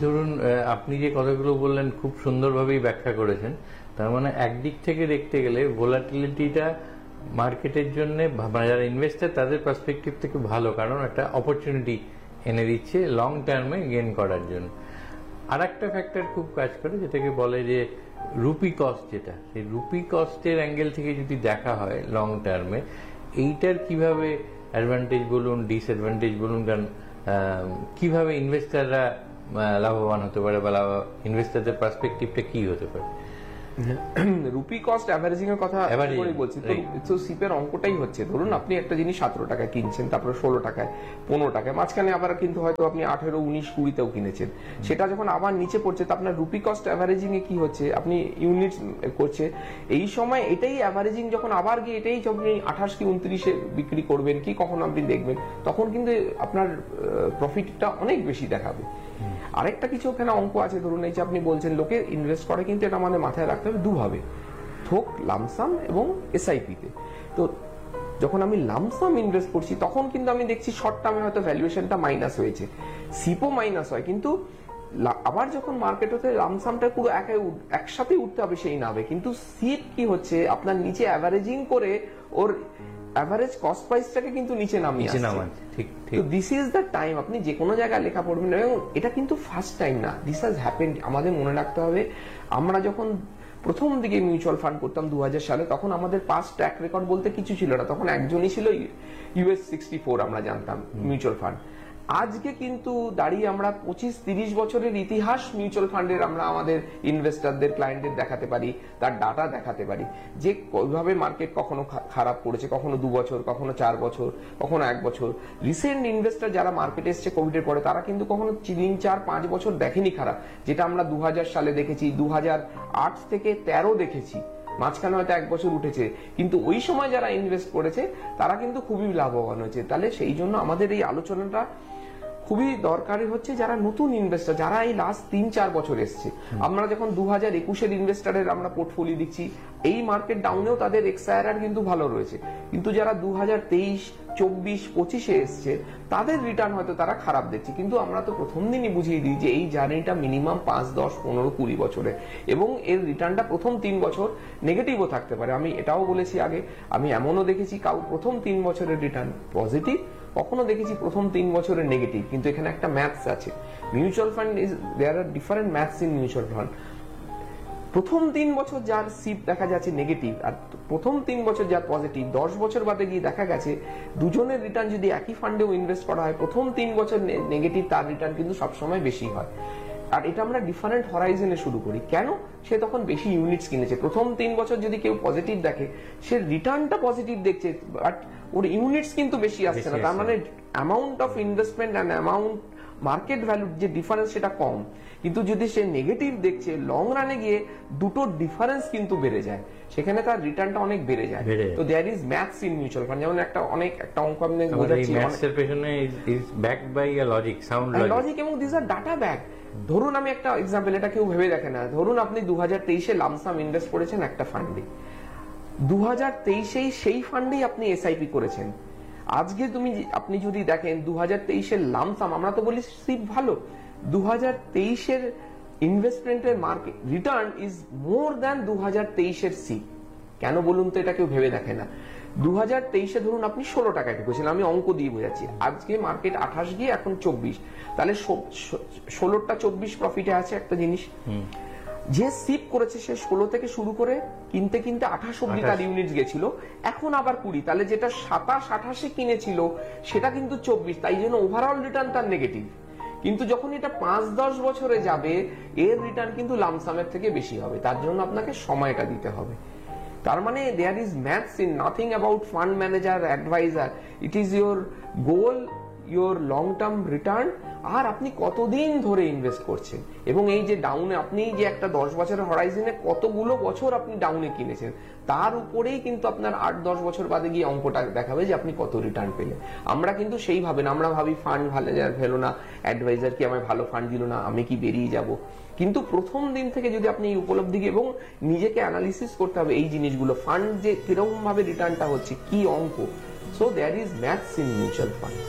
ধরুন আপনি যে কথাগুলো বললেন খুব সুন্দরভাবেই ব্যাখ্যা করেছেন। তার মানে একদিক থেকে দেখতে গেলে ভোলাটিলিটিটা মার্কেটের জন্য যারা ইনভেস্টার তাদের পার্সপেক্টিভ থেকে ভালো, কারণ একটা অপরচুনিটি এনে দিচ্ছে লং টার্মে গেইন করার জন্য। আর একটা ফ্যাক্টর খুব কাজ করে যেটাকে বলে যে রুপি কস্ট, যেটা সেই রুপি কস্টের অ্যাঙ্গেল থেকে যদি দেখা হয় লং টার্মে এইটার কিভাবে অ্যাডভান্টেজ বলুন ডিসঅ্যাডভান্টেজ বলুন, কারণ কিভাবে ইনভেস্টাররা লাভবান হতে পারে বা ইনভেস্টারদের পার্সপেক্টিভটা কি হতে পারে। রুপি কস্ট অ্যাভারেজিং এর কথা বলছি, তো সিপের অঙ্কটাই হচ্ছে ধরুন আপনি একটা জিনিস 17 টাকায় কিনছেন, তারপরে 16 টাকায়, 15 টাকায়, মাঝখানে আবার কিন্তু হয়তো আপনি 18, 19, 20তেও কিনেছেন, সেটা যখন আবার নিচে পড়ছে তো আপনার রুপি কস্ট অ্যাভারেজিং এ কি হচ্ছে, আপনি ইউনিট করছে এই সময় এটাই অ্যাভারেজিং, যখন আবার গিয়ে এটাই আপনি 28 কি 29-এ বিক্রি করবেন কি কখন আপনি দেখবেন, তখন কিন্তু আপনার প্রফিটটা অনেক বেশি দেখাবে। আরেকটা কিছু ওখানে অঙ্ক আছে, ধরুন এই যে আপনি বলছেন লোকে ইনভেস্ট করে, কিন্তু এটা আমাদের মাথায় রাখতে হবে দুভাবে, থোক লামসাম এবং এসআইপি তে। তো যখন আমি লামসাম ইনভেস্ট করছি তখন কিন্তু আমি দেখছি শর্ট টার্মে হয়তো ভ্যালুয়েশনটা মাইনাস হয়েছে, সিপও মাইনাস হয়, কিন্তু আবার যখন মার্কেট হতে লামসামটা পুরো একসাথে উঠতে হবে সেই নামে, কিন্তু সিপ কি হচ্ছে আপনার নিচে অ্যাভারেজিং করে ওর অ্যাভারেজ কস্ট প্রাইসটাকে কিন্তু নিচে নামিয়ে আসছে। ঠিক ঠিক। তো দিস ইজ দ্য টাইম, আপনি যে কোনো জায়গায় লেখা পড়বেন, এবং এটা কিন্তু ফার্স্ট টাইম না, দিস হ্যাজ হ্যাপেন্ড। আমাদের মনে রাখতে হবে আমরা যখন প্রথম দিকে মিউচুয়াল ফান্ড করতাম 2000 সালে, তখন আমাদের পাস্ট ট্র্যাক রেকর্ড বলতে কিছু ছিল না, তখন একজনই ছিল US 64 আমরা জানতাম মিউচুয়াল ফান্ড। আজকে কিন্তু দাঁড়িয়ে আমরা 25-30 বছরের ইতিহাস মিউচুয়াল ফান্ডের আমরা আমাদের ইনভেস্টরদের ক্লায়েন্টদের দেখাতে পারি, তার ডাটা দেখাতে পারি যে কিভাবে মার্কেট কখনো খারাপ করেছে, কখনো 2 বছর, কখনো 4 বছর, কখনো 1 বছর। রিসেন্ট ইনভেস্টর যারা মার্কেটে এসছে কোভিডের পরে, তারা কিন্তু কখনো 3, 4, 5 বছর দেখেনি খারাপ, যেটা আমরা 2000 সালে দেখেছি, 2008 থেকে 13 দেখেছি, মাঝখানে হয়তো 1 বছর উঠেছে, কিন্তু ওই সময় যারা ইনভেস্ট করেছে তারা কিন্তু খুবই লাভবান হয়েছে। তাহলে সেই জন্য আমাদের এই আলোচনাটা খুবই দরকারি হচ্ছে যারা নতুন ইনভেস্টর, যারা এই লাস্ট 3-4 বছর এসছে। আমরা যখন 2021-এর ইনভেস্টারের আমরা পোর্টফোলিও দিচ্ছি, এই মার্কেট ডাউনেও তাদের এক্সআইআর কিন্তু ভালো রয়েছে, কিন্তু যারা 2023, 24, 25-এ এসছে তাদের রিটার্ন হয়তো তারা খারাপ দেখছে। কিন্তু আমরা তো প্রথম দিনই বুঝিয়ে দিই যে এই জার্নিটা মিনিমাম 5, 10, 15, 20 বছরে, এবং এর রিটার্নটা প্রথম 3 বছর নেগেটিভও থাকতে পারে। আমি এটাও বলেছি আগে, আমি এমনও দেখেছি কাউ প্রথম 3 বছরের রিটার্ন পজিটিভ, কখনো দেখেছি প্রথম 3 বছরের নেগেটিভ। কিন্তু এখানে একটা ম্যাথস আছে, mutual fund is there R different maths in mutual fund. প্রথম 3 বছর যার সিপ দেখা যাচ্ছে নেগেটিভ আর প্রথম 3 বছর যার পজিটিভ, 10 বছর বাদে গিয়ে দেখা গেছে দুজনের রিটার্ন যদি একই ফান্ডেও ইনভেস্ট করা হয়, প্রথম 3 বছর নেগেটিভ, তার রিটার্ন কিন্তু সবসময় বেশি হয়। আর এটা আমরা ডিফারেন্ট হরাইজনে শুরু করি, কেন? সে তখন বেশি ইউনিটস কিনেছে। প্রথম 3 বছর যদি কেউ পজিটিভ দেখে, সে রিটার্নটা পজিটিভ দেখছে, বাট ওর ইউনিটস কিন্তু বেশি আসছে না, তার মানে amount of investment and amount market ভ্যালুর যে ডিফারেন্স সেটা কম। কিন্তু যদি সে নেগেটিভ দেখছে, লং রানে গিয়ে দুটো ডিফারেন্স কিন্তু বেড়ে যায়, সেখানে তার রিটার্নটা অনেক বেড়ে যায়। তো there is maths in mutual fund. যেমন একটা অঙ্ক আমি বোঝাচ্ছি, ম্যাথসের পেছনে is backed by a logic, sound logic, এবং দিস আর ডাটা ব্যাক। ধরুন আমি একটা এক্সাম্পল, এটা কেউ ভেবে দেখে না, ধরুন আপনি 2023-এ লামসাম ইনভেস্ট করেছেন একটা ফান্ডে, 2023-এই সেই ফান্ডেই আপনি এসআইপি করেছেন। আজকে আপনি যদি দেখেন 2023-এর লামসাম, আমরা তো বলি সিপ ভালো, 2023-এর ইনভেস্টমেন্টের market return is more than 2023-এর sheep. কেন বলুন তো? এটা কেউ ভেবে দেখে না। 2023-এ ধরুন আপনি 16 টাকায় ঢুকেছেন, আমি অঙ্ক দিয়ে বোঝাচ্ছি, আজকে মার্কেট 28 গিয়ে এখন 24, তাহলে 16টা 24 প্রফিটে আছে একটা জিনিস। যে সিপ করেছে সে 16 থেকে শুরু করে কিনতে কিনতে 28 অব্দি তার ইউনিটস গেছিল, এখন আবার 20, তাহলে যেটা 27-28-এ কিনেছিল সেটা কিন্তু 24, তাই জন্য ওভারঅল রিটার্ন তার নেগেটিভ। কিন্তু যখন এটা 5-10 বছরে যাবে, এর রিটার্ন কিন্তু লামসামের থেকে বেশি হবে, তার জন্য আপনাকে সময়টা দিতে হবে। তার মানে there is maths in nothing about fund manager, adviser, it is your goal, your long term return, আর আপনি কতদিন ধরে ইনভেস্ট করছেন, এবং এই যে ডাউনে আপনি যে একটা 10 বছরের হরাইজনে কতগুলো বছর আপনি ডাউনে কিনেছেন, তার উপরেই কিন্তু আপনার 8-10 বছর বাদে গিয়ে অঙ্কটা দেখাবে যে আপনি কত রিটার্ন পেলেন। আমরা কিন্তু সেইভাবে না, আমরা ভাবি ফান্ড ম্যানেজার পেলো না, অ্যাডভাইজার কি আমায় ভালো ফান্ড দিল না, আমি কি বেরিয়ে যাব। কিন্তু প্রথম দিন থেকে যদি আপনি এই উপলব্ধি এবং নিজেকে অ্যানালিসিস করতে হবে এই জিনিসগুলো, ফান্ড যে কিরকম ভাবে রিটার্নটা হচ্ছে, কি অঙ্ক, so there is maths in mutual fund.